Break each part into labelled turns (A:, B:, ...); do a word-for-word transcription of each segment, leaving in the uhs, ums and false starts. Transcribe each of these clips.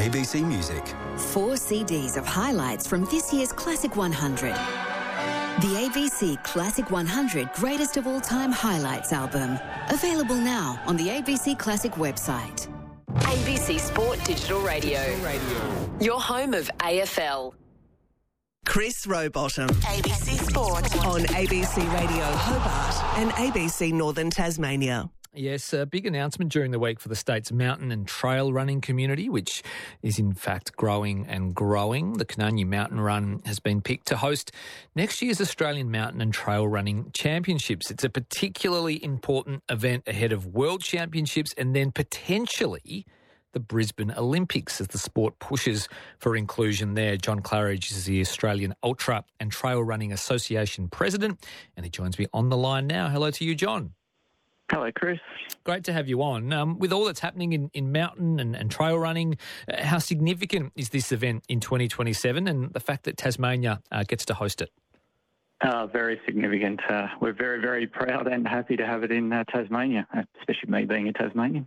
A: A B C Music.
B: Four C Ds of highlights from this year's Classic one hundred. The A B C Classic one hundred Greatest of All Time Highlights album. Available now on the A B C Classic website.
C: A B C Sport Digital Radio. Radio. Your home of A F L.
D: Chris Rowbottom.
C: A B C Sport.
D: On A B C Radio Hobart and A B C Northern Tasmania.
E: Yes, a big announcement during the week for the state's mountain and trail running community, which is in fact growing and growing. The Cananya Mountain Run has been picked to host next year's Australian Mountain and Trail Running Championships. It's a particularly important event ahead of World Championships and then potentially the Brisbane Olympics as the sport pushes for inclusion there. John Claridge is the Australian Ultra and Trail Running Association President, and he joins me on the line now. Hello to you, John.
F: Hello, Chris.
E: Great to have you on. Um, with all that's happening in, in mountain and, and trail running, uh, how significant is this event in twenty twenty-seven and the fact that Tasmania uh, gets to host it?
F: Uh, very significant. Uh, we're very, very proud and happy to have it in uh, Tasmania, especially me being a Tasmanian.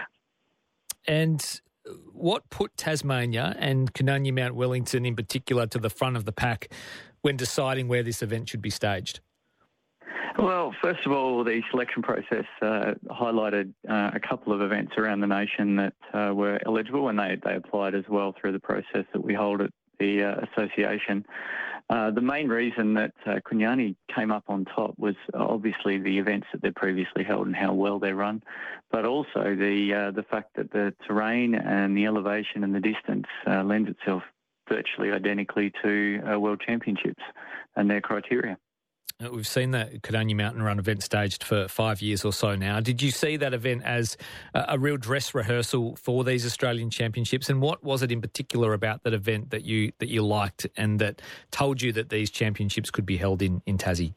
E: And what put Tasmania and Cananya Mount Wellington in particular to the front of the pack when deciding where this event should be staged?
F: Well, first of all, the selection process uh, highlighted uh, a couple of events around the nation that uh, were eligible, and they, they applied as well through the process that we hold at the uh, association. Uh, the main reason that uh, Kunyani came up on top was obviously the events that they've previously held and how well they run, but also the uh, the fact that the terrain and the elevation and the distance uh, lends itself virtually identically to uh, World Championships and their criteria.
E: We've seen the Cananya Mountain Run event staged for five years or so now. Did you see that event as a, a real dress rehearsal for these Australian Championships? And what was it in particular about that event that you that you liked and that told you that these championships could be held in, in Tassie?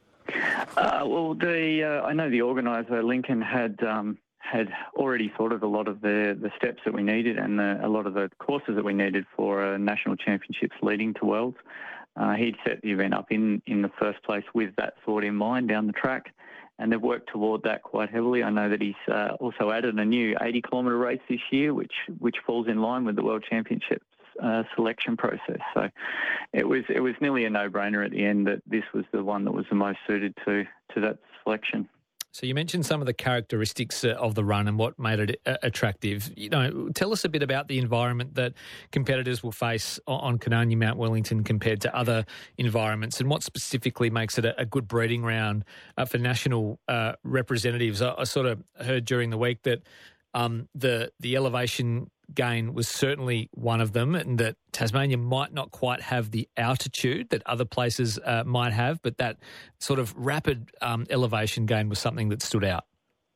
F: Uh, well, the uh, I know the organiser, Lincoln, had um, had already thought of a lot of the, the steps that we needed and the, a lot of the courses that we needed for uh, national championships leading to Worlds. Uh, he'd set the event up in, in the first place with that thought in mind down the track, and they've worked toward that quite heavily. I know that he's uh, also added a new eighty kilometre race this year, which which falls in line with the World Championships uh, selection process. So it was it was nearly a no-brainer at the end that this was the one that was the most suited to, to that selection.
E: So you mentioned some of the characteristics uh, of the run and what made it uh, attractive. You know, tell us a bit about the environment that competitors will face on Cananya Mount Wellington compared to other environments, and what specifically makes it a, a good breeding ground uh, for national uh, representatives. I, I sort of heard during the week that um, the the elevation gain was certainly one of them, and that Tasmania might not quite have the altitude that other places uh, might have, but that sort of rapid um, elevation gain was something that stood out.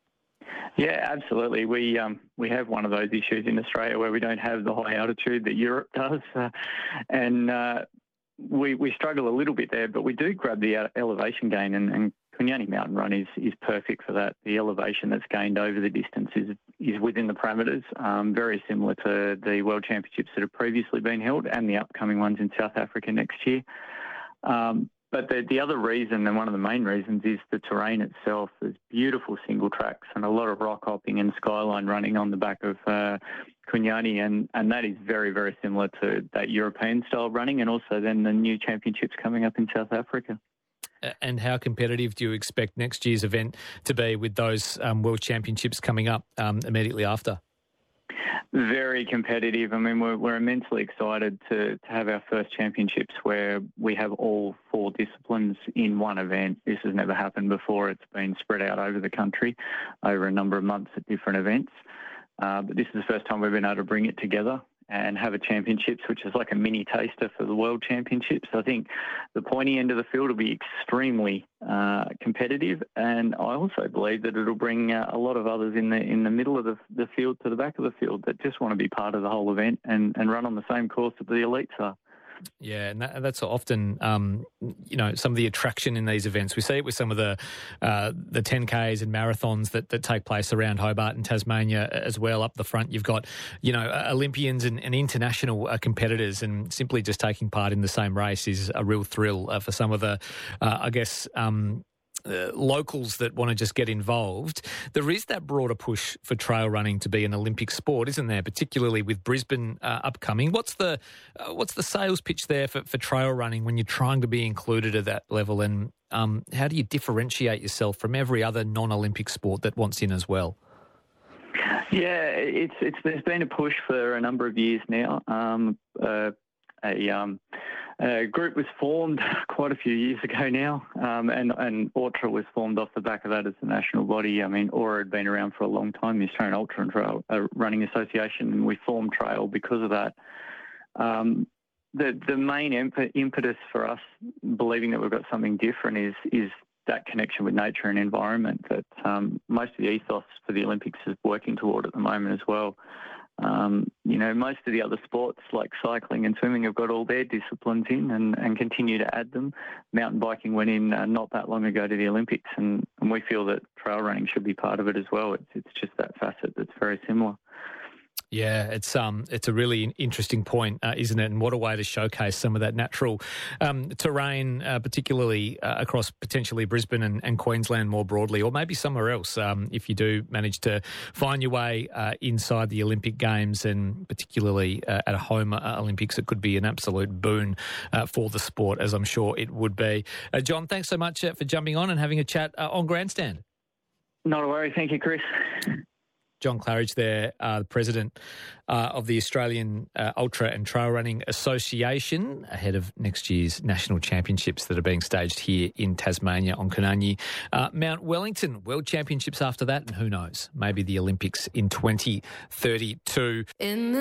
F: Yeah, absolutely. We um, we have one of those issues in Australia where we don't have the high altitude that Europe does, uh, and uh, we we struggle a little bit there, but we do grab the elevation gain, and, and Kunyani Mountain Run is, is perfect for that. The elevation that's gained over the distance is is within the parameters, um, very similar to the World Championships that have previously been held and the upcoming ones in South Africa next year. Um, but the, the other reason, and one of the main reasons, is the terrain itself. There's beautiful single tracks and a lot of rock hopping and skyline running on the back of uh, Kunyani, and, and that is very, very similar to that European-style running, and also then the new championships coming up in South Africa.
E: And how competitive do you expect next year's event to be with those um, World Championships coming up um, immediately after?
F: Very competitive. I mean, we're, we're immensely excited to, to have our first championships where we have all four disciplines in one event. This has never happened before. It's been spread out over the country over a number of months at different events. Uh, but this is the first time we've been able to bring it together and have a championships, which is like a mini taster for the World Championships. I think the pointy end of the field will be extremely uh, competitive, and I also believe that it'll bring uh, a lot of others in the in the middle of the, the field to the back of the field that just want to be part of the whole event and, and run on the same course that the elites are.
E: Yeah, and that, that's often, um, you know, some of the attraction in these events. We see it with some of the uh, the ten Ks and marathons that, that take place around Hobart and Tasmania as well. Up the front, you've got, you know, Olympians and, and international uh, competitors, and simply just taking part in the same race is a real thrill uh, for some of the, uh, I guess, um, uh, locals that want to just get involved. There is that broader push for trail running to be an Olympic sport, isn't there? Particularly with Brisbane uh, upcoming. What's the uh, what's the sales pitch there for, for trail running when you're trying to be included at that level? And um, how do you differentiate yourself from every other non-Olympic sport that wants in as well?
F: Yeah, it's it's there's been a push for a number of years now. Um, uh, a, um, a group was formed quite a few years ago now, um, and and Ultra was formed off the back of that as a national body. I mean, Aura had been around for a long time, the Australian Ultra and Trail uh, Running Association, and we formed Trail because of that. Um, the the main imp- impetus for us believing that we've got something different is is. that connection with nature and environment that um, most of the ethos for the Olympics is working toward at the moment as well. Um, you know, most of the other sports like cycling and swimming have got all their disciplines in and, and continue to add them. Mountain biking went in uh, not that long ago to the Olympics, and, and we feel that trail running should be part of it as well. It's, it's just that facet that's very similar.
E: Yeah, it's um, it's a really interesting point, uh, isn't it? And what a way to showcase some of that natural um, terrain, uh, particularly uh, across potentially Brisbane and, and Queensland more broadly, or maybe somewhere else. Um, if you do manage to find your way uh, inside the Olympic Games, and particularly uh, at a home uh, Olympics, it could be an absolute boon uh, for the sport, as I'm sure it would be. Uh, John, thanks so much uh, for jumping on and having a chat uh, on Grandstand.
F: Not a worry, thank you, Chris.
E: John Claridge there, uh, the president uh, of the Australian uh, Ultra and Trail Running Association, ahead of next year's national championships that are being staged here in Tasmania on Coonamble. Uh, Mount Wellington, World Championships after that, and who knows, maybe the Olympics in twenty thirty-two. In